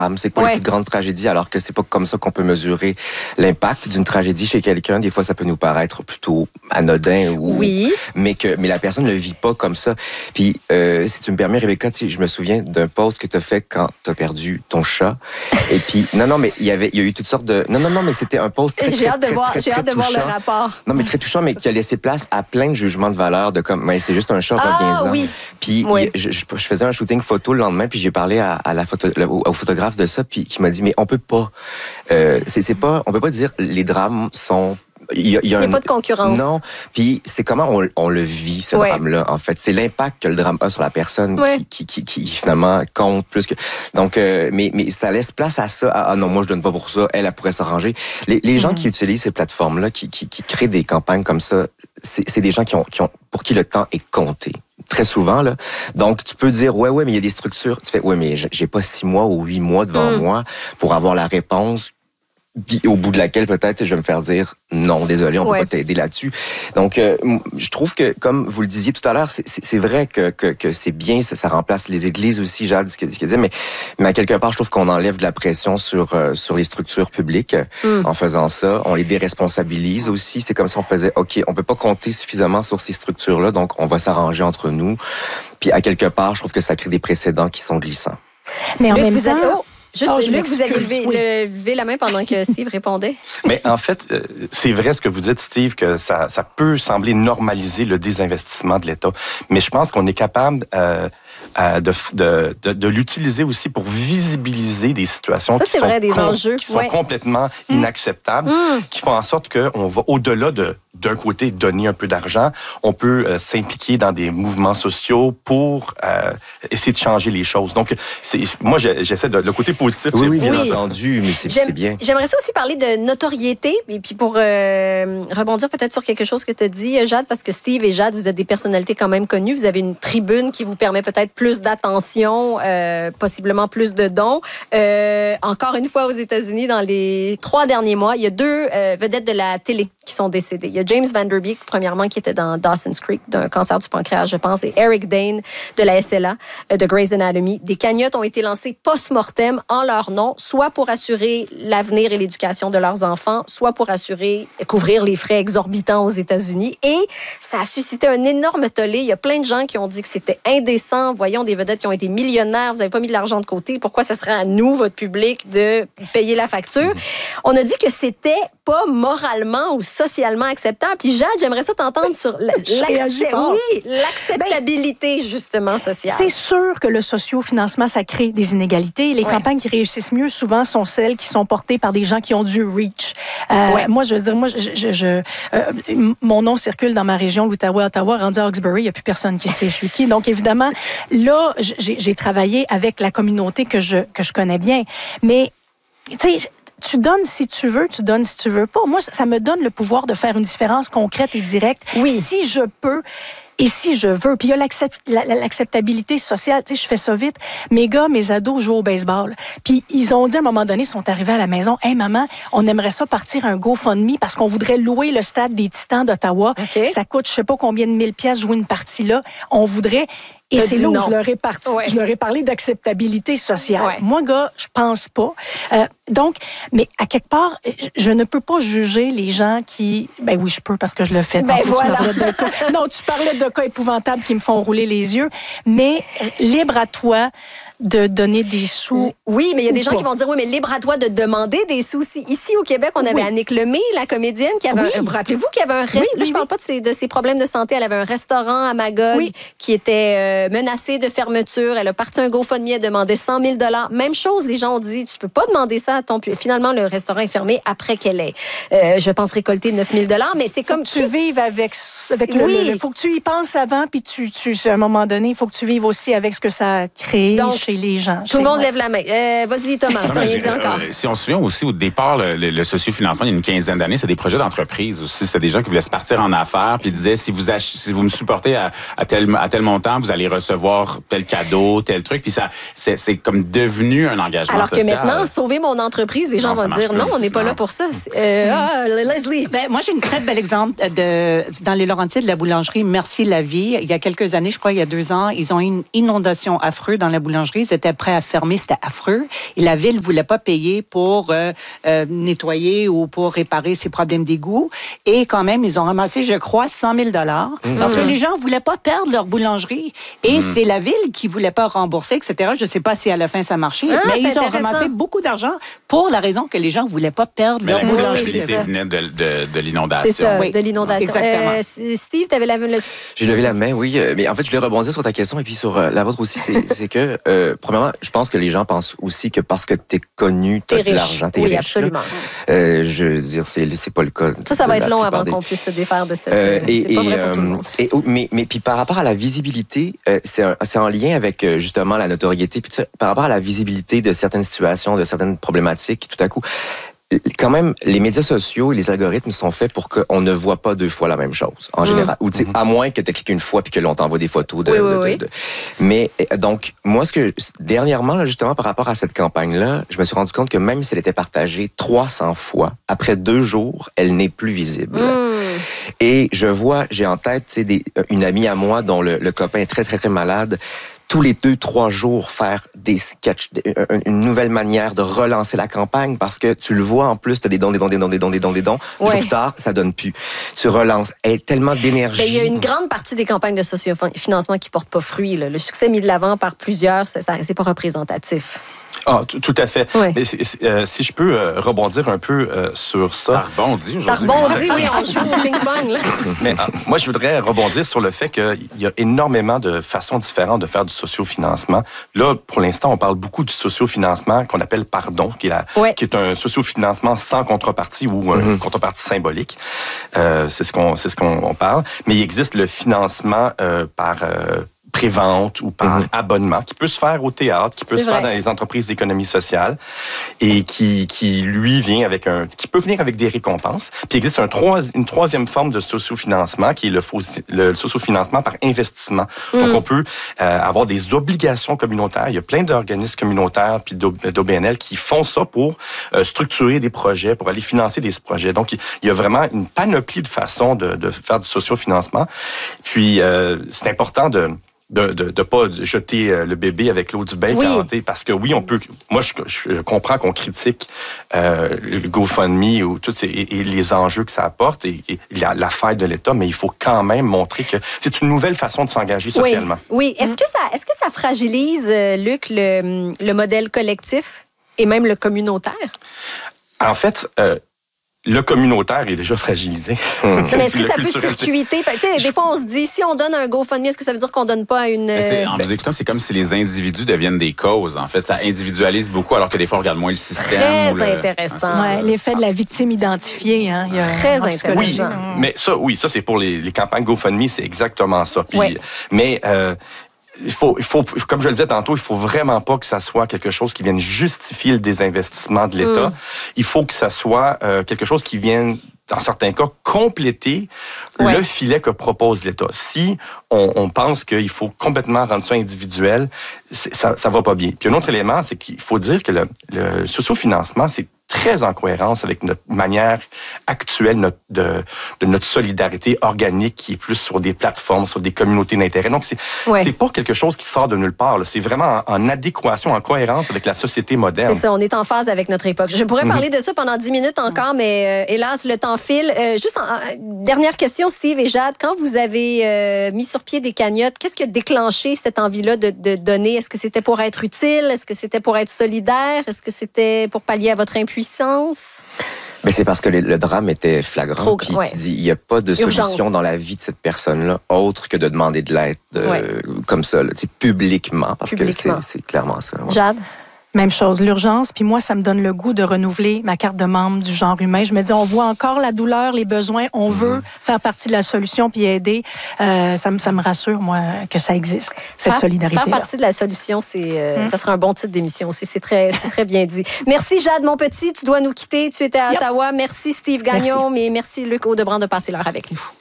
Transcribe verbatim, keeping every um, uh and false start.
C'est pas ouais. la plus grande tragédie, alors que c'est pas comme ça qu'on peut mesurer l'impact d'une tragédie chez quelqu'un. Des fois, ça peut nous paraître plutôt anodin. Ou, oui. Mais que mais la personne ne le vit pas comme ça. Puis, euh, si tu me permets, Rebecca, tu sais, je me souviens d'un post que tu as fait quand tu as perdu ton chat. Et puis, non, non, mais il y avait, il y a eu toutes sortes de... Non, non, non, mais c'était un post très, j'ai très, hâte de très, voir, très, j'ai très, hâte de touchant. voir le rapport. Non, mais très touchant, mais qui a laissé place à plein de jugements de valeur de comme, mais c'est juste un chat, ah, reviens-en. Oui. Puis, oui. je, je, je faisais un shooting photo le lendemain, puis j'ai parlé à, à la photo, au, au photographe de ça, puis qui m'a dit, mais on peut pas, euh, c'est, c'est pas, on peut pas dire les drames sont... Il n'y a, y a, y a un... pas de concurrence. Non, puis c'est comment on, on le vit, ce ouais. drame-là, en fait. C'est l'impact que le drame a sur la personne ouais. qui, qui, qui, qui, finalement, compte plus que... Donc, euh, mais, mais ça laisse place à ça. Ah non, moi, je donne pas pour ça. Elle, elle pourrait s'arranger. Les, les gens mm-hmm. qui utilisent ces plateformes-là, qui, qui, qui créent des campagnes comme ça, c'est, c'est des gens qui ont, qui ont, pour qui le temps est compté. Très souvent, là. Donc, tu peux dire, ouais, ouais, mais il y a des structures. Tu fais, ouais, mais j'ai pas six mois ou huit mois devant mm. moi pour avoir la réponse. Puis au bout de laquelle, peut-être, je vais me faire dire non, désolé, on ouais. peut pas t'aider là-dessus. Donc, euh, je trouve que, comme vous le disiez tout à l'heure, c'est, c'est, c'est vrai que, que, que c'est bien, ça, ça remplace les églises aussi, Jade, ce qu'elle disait, mais, mais à quelque part, je trouve qu'on enlève de la pression sur, euh, sur les structures publiques mm. en faisant ça. On les déresponsabilise aussi. C'est comme si on faisait, OK, on peut pas compter suffisamment sur ces structures-là, donc on va s'arranger entre nous. Puis à quelque part, je trouve que ça crée des précédents qui sont glissants. Mais en Luc, même vous temps... avez... oh. Juste, oh, Luc, vous avez levé, oui. levé la main pendant que Steve répondait. Mais en fait, c'est vrai ce que vous dites, Steve, que ça, ça peut sembler normaliser le désinvestissement de l'État. Mais je pense qu'on est capable euh, euh, de, de, de, de l'utiliser aussi pour visibiliser des situations ça, qui, c'est sont, vrai, des com- enjeux. qui sont ouais. complètement inacceptables, mmh. qui font en sorte qu'on va au-delà de d'un côté, donner un peu d'argent. On peut euh, s'impliquer dans des mouvements sociaux pour euh, essayer de changer les choses. Donc, c'est, moi, j'essaie de... Le côté positif, oui, c'est oui, bien oui. entendu, mais c'est, c'est bien. J'aimerais ça aussi parler de notoriété, et puis pour euh, rebondir peut-être sur quelque chose que tu as dit, Jade, parce que Steve et Jade, vous êtes des personnalités quand même connues. Vous avez une tribune qui vous permet peut-être plus d'attention, euh, possiblement plus de dons. Euh, encore une fois, aux États-Unis, dans les trois derniers mois, il y a deux euh, vedettes de la télé qui sont décédées. Il y a James Van Der Beek, premièrement, qui était dans Dawson's Creek, d'un cancer du pancréas, je pense, et Eric Dane de la S L A, de Grey's Anatomy. Des cagnottes ont été lancées post-mortem en leur nom, soit pour assurer l'avenir et l'éducation de leurs enfants, soit pour assurer, couvrir les frais exorbitants aux États-Unis. Et ça a suscité un énorme tollé. Il y a plein de gens qui ont dit que c'était indécent. Voyons des vedettes qui ont été millionnaires, vous n'avez pas mis de l'argent de côté. Pourquoi ça serait à nous, votre public, de payer la facture? On a dit que c'était pas moralement ou socialement acceptable. Puis Jade, j'aimerais ça t'entendre sur la, oui, l'acceptabilité, ben, justement, sociale. C'est sûr que le socio-financement, ça crée des inégalités. Les ouais. campagnes qui réussissent mieux, souvent, sont celles qui sont portées par des gens qui ont du reach. Euh, ouais. Moi, je veux dire, moi, je, je, je, euh, mon nom circule dans ma région, l'Outaouais, Ottawa, rendu à Hawkesbury, il n'y a plus personne qui sait je suis qui. Donc, évidemment, là, j'ai, j'ai travaillé avec la communauté que je, que je connais bien. Mais, tu sais, tu donnes si tu veux, tu donnes si tu veux pas. Moi, ça me donne le pouvoir de faire une différence concrète et directe. Oui. Si je peux et si je veux. Puis il y a l'accept, l'acceptabilité sociale. Tu sais, je fais ça vite. Mes gars, mes ados jouent au baseball. Puis ils ont dit à un moment donné, ils sont arrivés à la maison, « Hey, maman, on aimerait ça partir un GoFundMe parce qu'on voudrait louer le stade des Titans d'Ottawa. Okay. Ça coûte je sais pas combien de mille piastres jouer une partie là. On voudrait... » Et T'as c'est là où non. je leur ai parti, ouais. je leur ai parlé d'acceptabilité sociale. Ouais. Moi, gars, je pense pas. Euh, donc, mais à quelque part, je ne peux pas juger les gens qui... Ben oui, je peux parce que je le fais. Ben voilà. Tu de cas, non, tu parlais de cas épouvantables qui me font rouler les yeux, mais libre à toi de donner des sous. Oui, mais il y a des gens pas. qui vont dire, oui, mais libre à toi de demander des sous. Ici, au Québec, on avait oui. Annick Lemay, la comédienne, qui avait, oui. un, vous rappelez-vous qu'il y avait un restaurant, oui, oui, là, je parle oui. pas de ses, de ses problèmes de santé, elle avait un restaurant à Magog oui. qui était euh, menacé de fermeture. Elle a parti un GoFundMe, elle demandait cent mille dollars. Même chose, les gens ont dit, tu peux pas demander ça à ton... Finalement, le restaurant est fermé après qu'elle ait, euh, je pense, récolté neuf mille dollars, mais c'est faut comme... que tu vives avec, avec le... Oui. Il faut que tu y penses avant, puis tu, tu, à un moment donné, il faut que tu vives aussi avec ce que ça a créé Donc, chez les gens. Tout le monde moi. lève la main. Euh, vas-y, Thomas, t'as rien dit encore. Euh, si on se souvient aussi, au départ, le, le, le sociofinancement, il y a une quinzaine d'années, c'est des projets d'entreprise aussi. C'est des gens qui voulaient se partir en affaires, puis disaient, si vous, ach- si vous me supportez à, à, tel, à tel montant, vous allez recevoir tel cadeau, tel truc. Puis ça, c'est, c'est comme devenu un engagement Alors social. Alors que maintenant, sauver mon entreprise, les gens non, vont dire, plus. non, on n'est pas non. là pour ça. Euh, ah, Leslie. Ben, moi, j'ai une très belle exemple de, dans les Laurentides, de la boulangerie Merci la vie. Il y a quelques années, je crois, il y a deux ans, ils ont eu une inondation affreuse dans la boulangerie. entreprises étaient prêtes à fermer. C'était affreux. Et la ville ne voulait pas payer pour euh, euh, nettoyer ou pour réparer ces problèmes d'égout. Et quand même, ils ont ramassé, je crois, cent mille dollars mmh. parce que les gens ne voulaient pas perdre leur boulangerie. Et mmh. c'est la ville qui ne voulait pas rembourser, et cetera. Je ne sais pas si à la fin ça marchait, ah, mais ils ont ramassé beaucoup d'argent pour la raison que les gens ne voulaient pas perdre mais leur boulangerie. L'idée venait de, de, de l'inondation. C'est ça, oui. de l'inondation. Exactement. Euh, Steve, tu avais la main là-dessus. J'ai levé la main, oui. Mais en fait, je voulais rebondir sur ta question et puis sur euh, la vôtre aussi. C'est, c'est que, euh, premièrement, je pense que les gens pensent aussi que parce que tu es connu, tu as de l'argent, tu es oui, riche. Absolument. Euh, je veux dire, c'est, c'est pas le cas. Ça, ça va être long avant des... qu'on puisse se défaire de ça. Euh, et, c'est pas et, vrai pour euh, tout le monde. Et, mais, mais puis par rapport à la visibilité, euh, c'est, un, c'est en lien avec euh, justement la notoriété. Puis par rapport à la visibilité de certaines situations, de certaines problématiques, tout à coup, quand même, les médias sociaux et les algorithmes sont faits pour qu'on ne voit pas deux fois la même chose, en mmh. général. Ou, mm-hmm. à moins que tu cliques une fois puis que l'on t'envoie des photos de... Oui, de, oui, de, oui. de, de... Mais donc, moi, ce que dernièrement, là, justement, par rapport à cette campagne-là, je me suis rendu compte que même si elle était partagée trois cents fois, après deux jours, elle n'est plus visible. Mmh. Et je vois, j'ai en tête des, une amie à moi dont le, le copain est très, très, très malade, tous les deux, trois jours, faire des sketchs, une nouvelle manière de relancer la campagne parce que tu le vois en plus, tu as des dons, des dons, des dons, des dons, des dons, des dons. Ouais. Jour plus tard, ça donne plus. Tu relances. Elle est tellement d'énergie. Il y a une grande partie des campagnes de sociofinancement qui portent pas fruit. Là. Le succès mis de l'avant par plusieurs, ça, ça, c'est pas représentatif. Ah, tout à fait. Ouais. Mais c'est, c'est, euh, si je peux euh, rebondir un peu euh, sur ça. Ça rebondit aujourd'hui. Ça rebondit, oui, on joue au ping-pong. Là. Mais euh, moi, je voudrais rebondir sur le fait qu'il y a énormément de façons différentes de faire du sociofinancement. Là, pour l'instant, on parle beaucoup du sociofinancement qu'on appelle pardon, qui est, la, ouais. qui est un sociofinancement sans contrepartie ou mm-hmm. une contrepartie symbolique. Euh, c'est ce qu'on, c'est ce qu'on on parle. Mais il existe le financement euh, par... Euh, prévente ou par mm-hmm. abonnement, qui peut se faire au théâtre, qui peut c'est se vrai. faire dans les entreprises d'économie sociale et qui, qui lui vient avec un, qui peut venir avec des récompenses. Puis il existe un trois, une troisième forme de sociofinancement qui est le, le sociofinancement par investissement. Mm. Donc on peut euh, avoir des obligations communautaires. Il y a plein d'organismes communautaires puis d'O B N L qui font ça pour euh, structurer des projets, pour aller financer des projets. Donc il y a vraiment une panoplie de façons de, de faire du sociofinancement. Puis euh, c'est important de de de, de pas jeter le bébé avec l'eau du bain, oui. parce que oui, on peut... Moi, je, je comprends qu'on critique euh, le GoFundMe ou tous ces, et, et les enjeux que ça apporte et, et la, la faille de l'État, mais il faut quand même montrer que c'est une nouvelle façon de s'engager socialement. Oui. oui. Est-ce que ça, est-ce que ça fragilise, Luc, le, le modèle collectif et même le communautaire? En fait... Euh, Le communautaire est déjà fragilisé. Hum. Mais est-ce que ça peut circuiter? Je... Des fois, on se dit, si on donne un GoFundMe, est-ce que ça veut dire qu'on donne pas à une... C'est, en vous écoutant, c'est comme si les individus deviennent des causes. En fait, ça individualise beaucoup, alors que des fois, on regarde moins le système. Très ou le... intéressant. Ouais, l'effet de la victime identifiée. Hein, il y a Très intéressant. Oui, mais ça, oui, ça, c'est pour les, les campagnes GoFundMe, c'est exactement ça. Puis, ouais. Mais... Euh, Il faut, il faut, comme je le disais tantôt, il faut vraiment pas que ça soit quelque chose qui vienne justifier le désinvestissement de l'État. Mm. Il faut que ça soit euh, quelque chose qui vienne, dans certains cas, compléter ouais. le filet que propose l'État. Si on, on pense qu'il faut complètement rendre ça individuel, ça, ça va pas bien. Puis un autre élément, c'est qu'il faut dire que le, le sociofinancement, c'est très en cohérence avec notre manière actuelle notre, de, de notre solidarité organique qui est plus sur des plateformes, sur des communautés d'intérêt. Donc, c'est, ouais. c'est pas quelque chose qui sort de nulle part. Là. C'est vraiment en, en adéquation, en cohérence avec la société moderne. C'est ça, on est en phase avec notre époque. Je pourrais parler mm-hmm. de ça pendant dix minutes encore, mais euh, hélas, le temps file. Euh, juste, en, en, dernière question, Steve et Jade. Quand vous avez euh, mis sur pied des cagnottes, qu'est-ce qui a déclenché cette envie-là de, de donner? Est-ce que c'était pour être utile? Est-ce que c'était pour être solidaire? Est-ce que c'était pour pallier à votre impuissance? Mais c'est parce que le, le drame était flagrant. Trop, puis ouais. tu dis, il n'y a pas de Urgence. solution dans la vie de cette personne-là autre que de demander de l'aide euh, ouais. comme ça, là, publiquement, parce publiquement. que c'est, c'est clairement ça. Ouais. Jade? Même chose, l'urgence. Puis moi, ça me donne le goût de renouveler ma carte de membre du genre humain. Je me dis, on voit encore la douleur, les besoins. On mm-hmm. veut faire partie de la solution puis aider. Euh, ça, me, ça me rassure, moi, que ça existe, cette faire, solidarité-là. Faire partie de la solution, c'est, euh, mm. ça sera un bon titre d'émission aussi. C'est très, c'est très bien dit. Merci, Jade, mon petit. Tu dois nous quitter. Tu étais à yep. Ottawa. Merci, Steve Gagnon. Merci. Mais merci, Luc Audebrand, de passer l'heure avec nous.